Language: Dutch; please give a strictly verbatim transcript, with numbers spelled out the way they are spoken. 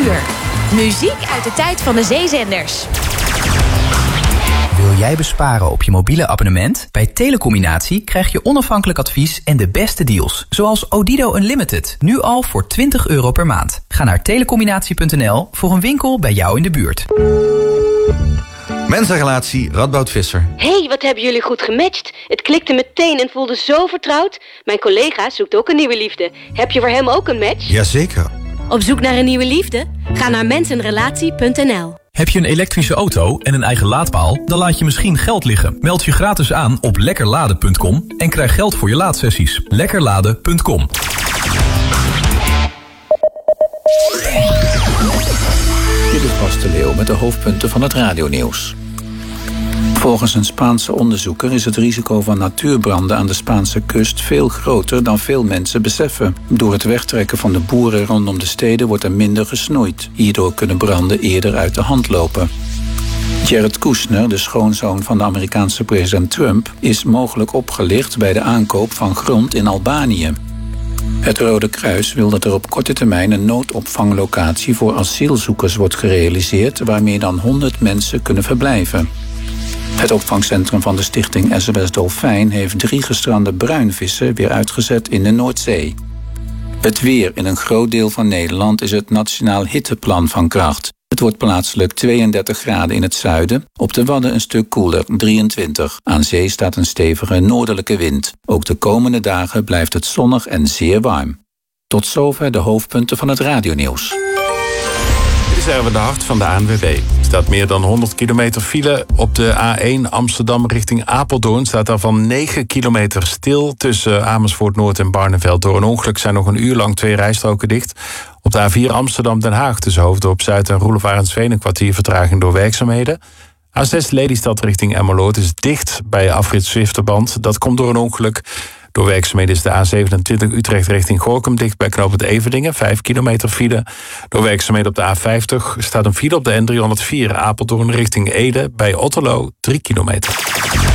uur. Muziek uit de tijd van de zeezenders. Wil jij besparen op je mobiele abonnement? Bij Telecombinatie krijg je onafhankelijk advies en de beste deals. Zoals Odido Unlimited, nu al voor twintig euro per maand. Ga naar telecombinatie punt n l voor een winkel bij jou in de buurt. Mensenrelatie, Radboud Visser. Hey, wat hebben jullie goed gematcht. Het klikte meteen en voelde zo vertrouwd. Mijn collega zoekt ook een nieuwe liefde. Heb je voor hem ook een match? Jazeker. Op zoek naar een nieuwe liefde? Ga naar mensenrelatie punt n l. Heb je een elektrische auto en een eigen laadpaal? Dan laat je misschien geld liggen. Meld je gratis aan op lekkerladen punt com en krijg geld voor je laadsessies. lekkerladen punt com. Dit is Bas de Leeuw met de hoofdpunten van het radionieuws. Volgens een Spaanse onderzoeker is het risico van natuurbranden aan de Spaanse kust veel groter dan veel mensen beseffen. Door het wegtrekken van de boeren rondom de steden wordt er minder gesnoeid. Hierdoor kunnen branden eerder uit de hand lopen. Jared Kushner, de schoonzoon van de Amerikaanse president Trump, is mogelijk opgelicht bij de aankoop van grond in Albanië. Het Rode Kruis wil dat er op korte termijn een noodopvanglocatie voor asielzoekers wordt gerealiseerd waar meer dan honderd mensen kunnen verblijven. Het opvangcentrum van de stichting S O S Dolfijn heeft drie gestrande bruinvissen weer uitgezet in de Noordzee. Het weer in een groot deel van Nederland is het Nationaal Hitteplan van kracht. Het wordt plaatselijk tweeëndertig graden in het zuiden, op de Wadden een stuk koeler, drieëntwintig. Aan zee staat een stevige noordelijke wind. Ook de komende dagen blijft het zonnig en zeer warm. Tot zover de hoofdpunten van het radionieuws. Dit is Erwin de Hart van de A N W B. Er staat meer dan honderd kilometer file op de A één Amsterdam richting Apeldoorn. Staat daarvan negen kilometer stil tussen Amersfoort Noord en Barneveld. Door een ongeluk zijn nog een uur lang twee rijstroken dicht. Op de A vier Amsterdam-Den Haag tussen Hoofddorp Zuid en Roelof Arendsveen een kwartier vertraging door werkzaamheden. A zes Lelystad richting Emmeloord is dicht bij afrit Zwifterband. Dat komt door een ongeluk. Door werkzaamheden is de A zevenentwintig Utrecht richting Gorinchem dicht bij knooppunt Everdingen, vijf kilometer file. Door werkzaamheden op de A vijftig staat een file op de N driehonderdvier Apeldoorn richting Ede bij Otterlo, drie kilometer.